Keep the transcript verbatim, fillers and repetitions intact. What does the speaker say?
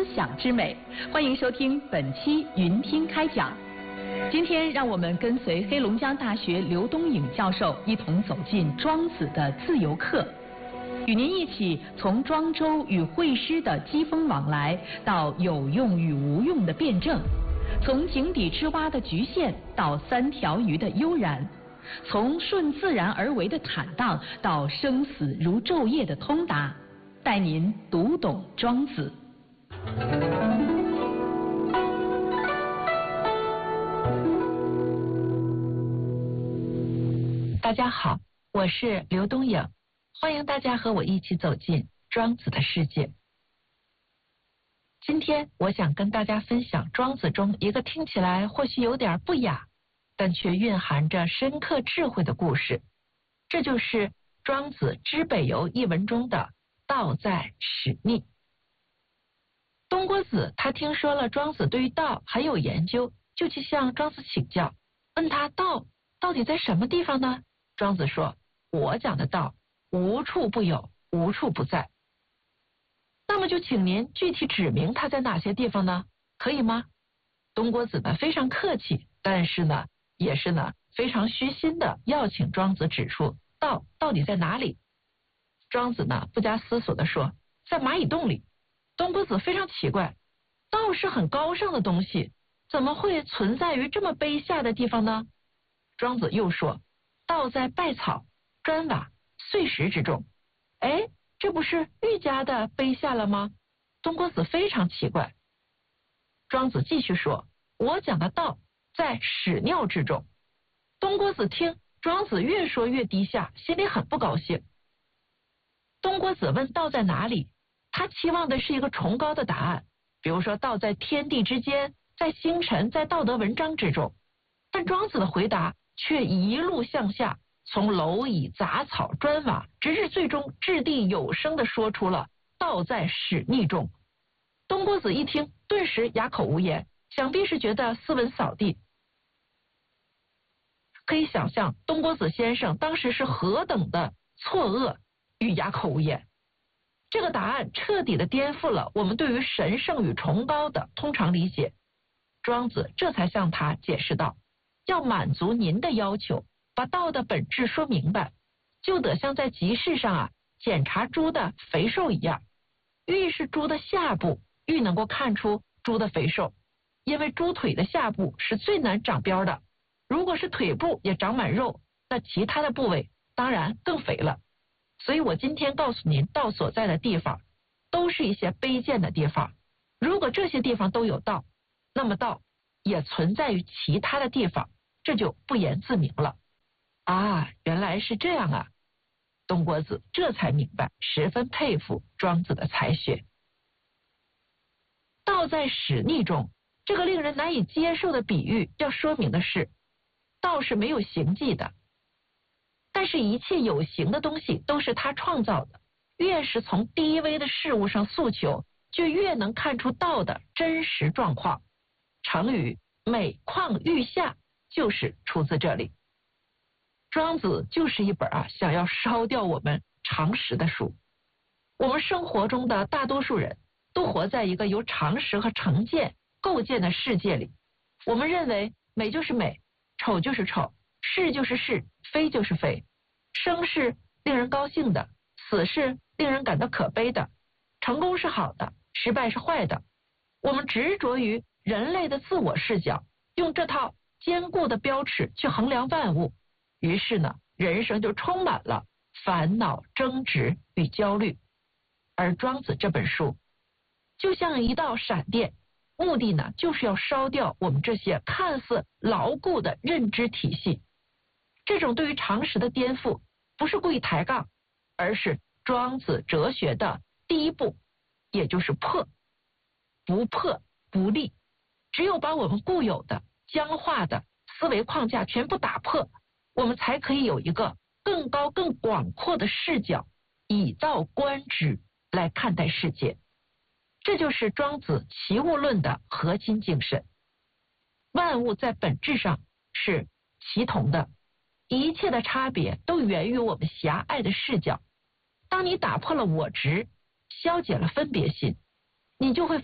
思想之美。欢迎收听本期云听开讲。今天让我们跟随黑龙江大学刘东颖教授一同走进庄子的自由课，与您一起从庄周与惠施的机锋往来，到有用与无用的辩证，从井底之蛙的局限到三条鱼的悠然，从顺自然而为的坦荡到生死如昼夜的通达，带您读懂庄子。 大家好，我是刘东颖，欢迎大家和我一起走进庄子的世界。今天我想跟大家分享庄子中一个听起来或许有点不雅，但却蕴含着深刻智慧的故事，这就是庄子《知北游》一文中的道在始逆。东郭子他听说了庄子对于道很有研究，就去向庄子请教，问他道到底在什么地方呢？庄子说，我讲的道无处不有，无处不在。那么就请您具体指明它在哪些地方呢？可以吗？东郭子呢非常客气，但是呢也是呢非常虚心的要请庄子指出道到底在哪里。庄子呢不加思索地说，在蚂蚁洞里。东郭子非常奇怪，道是很高尚的东西，怎么会存在于这么卑下的地方呢？庄子又说，道在稗草、砖瓦、碎石之中。哎，这不是愈加的卑下了吗？东郭子非常奇怪。庄子继续说，我讲的道在屎尿之中。东郭子听庄子越说越低下，心里很不高兴。东郭子问道在哪里，他期望的是一个崇高的答案，比如说道在天地之间，在星辰，在道德文章之中。但庄子的回答却一路向下，从蝼蚁、杂草、砖瓦，直至最终掷地有声地说出了道在屎逆中。东郭子一听，顿时哑口无言，想必是觉得斯文扫地。可以想象东郭子先生当时是何等的错愕与哑口无言。这个答案彻底的颠覆了我们对于神圣与崇高的通常理解。庄子这才向他解释道，要满足您的要求，把道的本质说明白，就得像在集市上啊检查猪的肥瘦一样，愈是猪的下部，愈能够看出猪的肥瘦，因为猪腿的下部是最难长膘的，如果是腿部也长满肉，那其他的部位当然更肥了。所以我今天告诉您，道所在的地方都是一些卑贱的地方，如果这些地方都有道，那么道也存在于其他的地方，这就不言自明了。啊，原来是这样啊！东郭子这才明白，十分佩服庄子的才学。道在屎逆中，这个令人难以接受的比喻，要说明的是，道是没有形迹的，但是一切有形的东西都是他创造的，越是从低微的事物上诉求，就越能看出道的真实状况。成语每况愈下就是出自这里。庄子就是一本啊想要烧掉我们常识的书。我们生活中的大多数人都活在一个由常识和成见构建的世界里，我们认为美就是美，丑就是丑，是就是是，非就是非，生是令人高兴的，死是令人感到可悲的，成功是好的，失败是坏的。我们执着于人类的自我视角，用这套坚固的标尺去衡量万物，于是呢，人生就充满了烦恼、争执与焦虑。而庄子这本书就像一道闪电，目的呢就是要烧掉我们这些看似牢固的认知体系。这种对于常识的颠覆，不是故意抬杠，而是庄子哲学的第一步，也就是破。不破不立，只有把我们固有的僵化的思维框架全部打破，我们才可以有一个更高更广阔的视角，以道观之来看待世界。这就是庄子齐物论的核心精神。万物在本质上是齐同的，一切的差别都源于我们狭隘的视角。当你打破了我执，消解了分别心，你就会